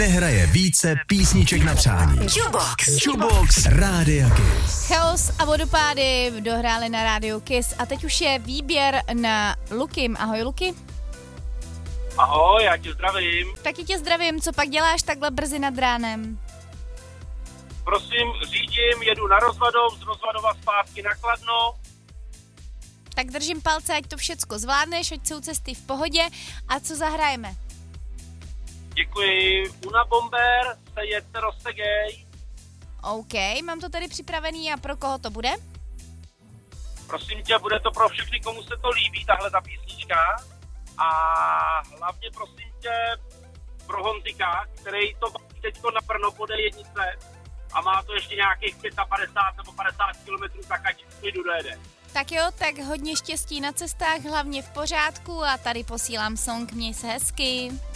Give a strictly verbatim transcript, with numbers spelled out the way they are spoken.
nehraje více písniček na přání. Jukebox. Jukebox Rádia Kiss. Chaos a vodopády dohráli na rádiu Kiss a teď už je výběr na Lukim. Ahoj Luky. Ahoj, já tě zdravím. Taky tě zdravím, co pak děláš takhle brzy nad ránem? Prosím, řídím, jedu na Rozvadov, z Rozvadova zpátky na Kladno. Tak držím palce, ať to všecko zvládneš, ať jsou cesty v pohodě. A co zahrajeme? Děkuji. Una Bomber, se jedzte roztegej. OK, mám to tady připravený a pro koho to bude? Prosím tě, bude to pro všechny, komu se to líbí, tahle ta písnička. A hlavně prosím tě pro Honzika, který to teďko na Brno po dé jednice a má to ještě nějakých padesát pět nebo padesát kilometrů, tak ať klidu dojede. Tak jo, tak hodně štěstí na cestách, hlavně v pořádku a tady posílám song Měj se hezky.